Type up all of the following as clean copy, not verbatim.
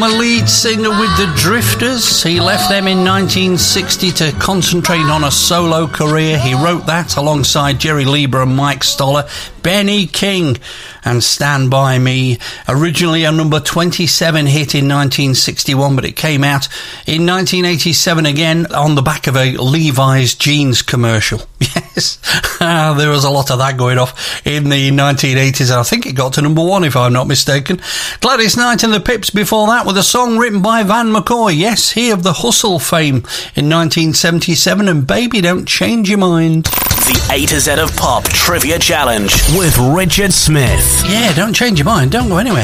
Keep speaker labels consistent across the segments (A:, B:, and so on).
A: A lead singer with the Drifters. He left them in 1960 to concentrate on a solo career. He wrote that alongside Jerry Lieber and Mike Stoller. Benny King and Stand By Me. Originally a number 27 hit in 1961, but it came out in 1987 again on the back of a Levi's jeans commercial. Yes, there was a lot of that going off in the 1980s. I think it got to number one, if I'm not mistaken. Gladys Knight and the Pips before that with a song written by Van McCoy. Yes, he of the Hustle fame in 1977, and Baby Don't Change Your Mind.
B: The A to Z of Pop Trivia Challenge with Richard Smith.
A: Yeah, don't change your mind. Don't go anywhere.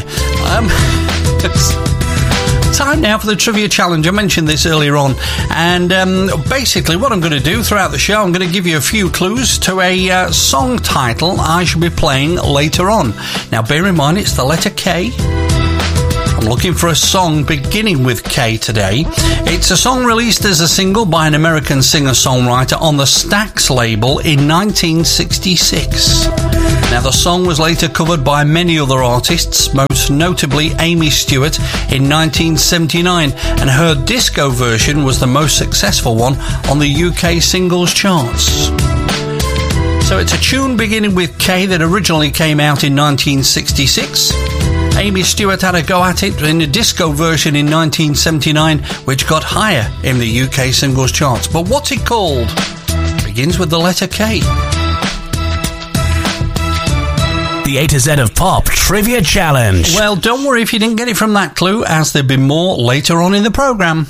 A: Time now for the Trivia Challenge. I mentioned this earlier on. And basically what I'm going to do throughout the show, I'm going to give you a few clues to a song title I shall be playing later on. Now, bear in mind, it's the letter K. I'm looking for a song beginning with K today. It's a song released as a single by an American singer-songwriter on the Stax label in 1966. Now, the song was later covered by many other artists, most notably Amy Stewart in 1979, and her disco version was the most successful one on the UK singles charts. So it's a tune beginning with K that originally came out in 1966. Amy Stewart had a go at it in a disco version in 1979, which got higher in the UK singles charts. But what's it called? Begins with the letter K.
B: The A to Z of Pop Trivia Challenge.
A: Well, don't worry if you didn't get it from that clue, as there'll be more later on in the programme.